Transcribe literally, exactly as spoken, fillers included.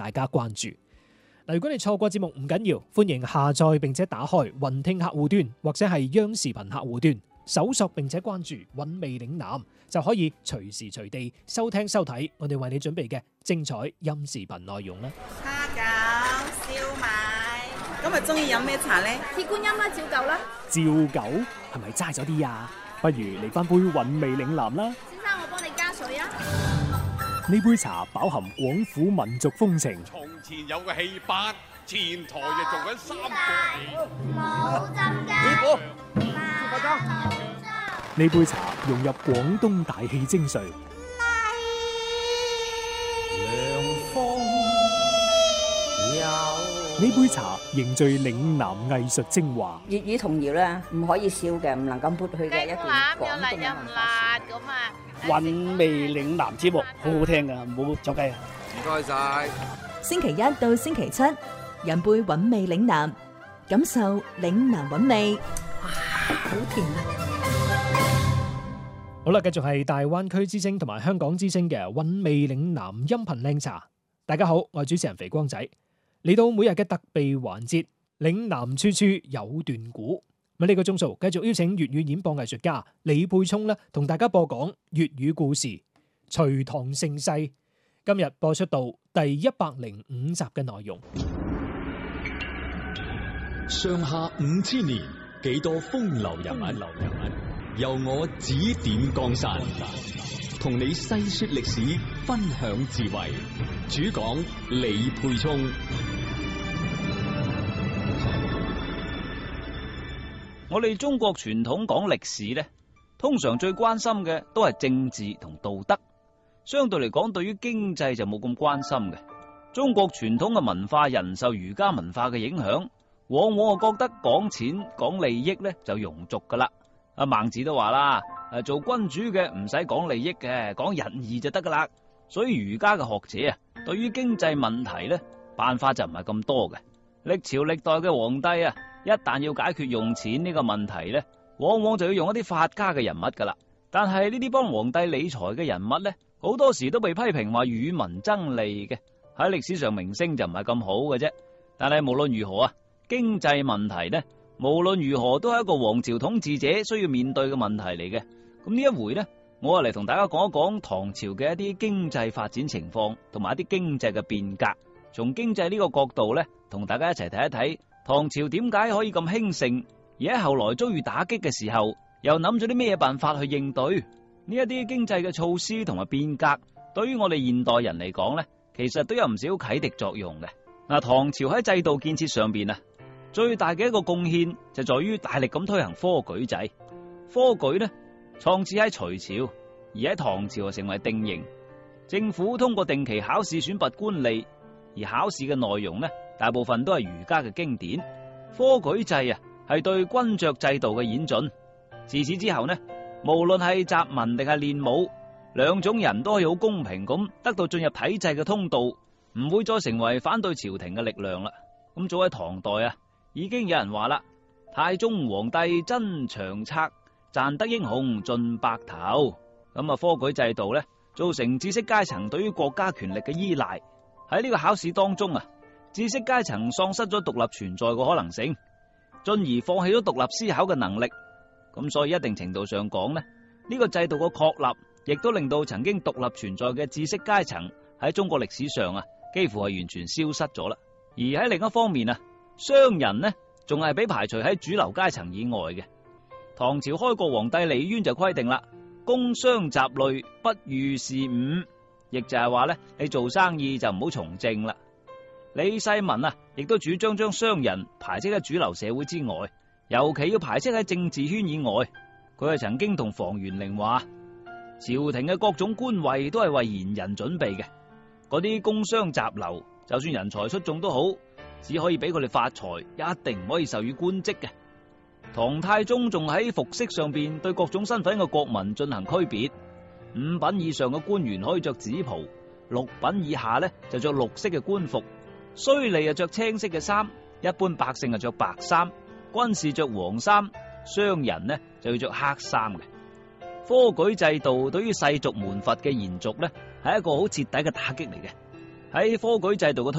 大家關注。嗱，如果你錯過節目唔緊要，歡迎下載並且打開雲聽客戶端或者係央視頻客戶端，搜索並且關注韻味嶺南，就可以隨時隨地收聽收睇我哋為你準備嘅精彩音視頻內容啦。 蝦餃、燒賣，今日中意飲咩茶呢？ 鐵觀音啦，照舊啦。 照舊係咪齋咗啲啊？不如嚟翻杯韻味嶺南啦。 先生，我幫你加水啊。 呢杯茶飽含廣府民族風情。 從前有個戲班，前台就做緊三個冇浸雞。 師傅， 呢杯茶融入廣東大氣精髓。呢杯茶凝聚嶺南藝術精華。 粵語童謠咧，唔可以笑嘅，唔能夠抹去嘅一段廣東嘅文化。 咁啊！ 韻味嶺南節目好好聽噶，唔好走雞啊！ 唔該晒。 星期一到星期七，飲杯韻味嶺南，感受嶺南韻味。哇，好甜啊！ 好啦，繼續係大灣區之聲同埋香港之聲嘅韻味嶺南音頻靚茶。大家好，我係主持人肥光仔。嚟到每日嘅特備環節，嶺南處處有段古。咁呢個鐘數繼續邀請粵語演播藝術家李沛聰咧，同大家播講粵語故事《隋唐盛世》。今日播出到第一百零五集嘅內容。 上下五千年，幾多風流人物，流人物由我指點江山，同你細說歷史，分享智慧。主講李沛聰。 我哋中國傳統講歷史呢，通常最關心嘅都係政治同道德，相對嚟講，對於經濟就冇咁關心嘅。中國傳統嘅文化人受儒家文化嘅影響，往往我覺得講錢講利益呢就庸俗噶啦。阿孟子都話啦，誒，做君主嘅唔使講利益嘅，講仁義就得噶啦。所以儒家嘅學者啊，對於經濟問題呢，辦法就唔係咁多嘅。歷朝歷代嘅皇帝啊，一旦要解決用錢呢個問題呢，往往就要用一啲法家嘅人物噶啦。但係呢啲幫皇帝理財嘅人物呢，好多時都被批評話與民爭利嘅，喺歷史上名聲就唔係咁好嘅啫。但係無論如何啊，經濟問題呢，無論如何都係一個皇朝統治者需要面對嘅問題嚟嘅。咁呢一回呢，我啊嚟同大家講一講唐朝嘅一啲經濟發展情況，同埋一啲經濟嘅變革。從經濟呢個角度呢，同大家一齊睇一睇唐朝點解可以咁興盛，而喺後來遭遇打擊嘅時候，又諗咗啲咩辦法去應對呢一啲經濟嘅措施同埋變革？對於我哋現代人嚟講呢，其實都有唔少啟迪作用嘅。嗱，唐朝喺制度建設上邊啊，最大嘅一個貢獻就在於大力咁推行科舉制。科舉呢，創始喺隋朝，而喺唐朝就成為定型。政府通過定期考試選拔官吏，而考試嘅內容呢，大部分都係儒家嘅經典。科舉制啊，係對軍爵制度嘅演進。自此之後呢，無論係習文定係練武，兩種人都可以好公平咁得到進入體制嘅通道，唔會再成為反對朝廷嘅力量啦。咁早喺唐代啊，已經有人話啦：太宗皇帝真長策，賺得英雄盡白頭。咁啊，科舉制度呢，造成知識階層對於國家權力嘅依賴。喺呢個考試當中啊，知識階層喪失咗獨立存在嘅可能性，進而放棄咗獨立思考嘅能力。咁所以一定程度上講呢，呢個制度嘅確立，亦都令到曾經獨立存在嘅知識階層喺中國歷史上啊，幾乎係完全消失咗啦。而喺另一方面啊，商人呢，仲係被排除喺主流階層以外嘅。唐朝開國皇帝李淵就規定啦，工商雜類不遇事伍。亦就係話咧，你做生意就唔好從政啦。李世民啊，亦都主張將商人排斥喺主流社會之外，尤其要排斥喺政治圈以外。佢係曾經同房元齡話，朝廷嘅各種官位都係為賢人準備嘅，嗰啲工商雜流，就算人才出眾都好，只可以俾佢哋發財，一定唔可以授予官職嘅。唐太宗仲喺服飾上邊對各種身份嘅國民進行區別。五品以上嘅官員可以着紫袍，六品以下咧就着綠色嘅官服，稅吏就着青色嘅衫，一般百姓就着白衫，軍士着黃衫，商人呢就要着黑衫嘅。科舉制度對於世俗門閥嘅延續咧，係一個好徹底嘅打擊嚟嘅。喺科舉制度嘅推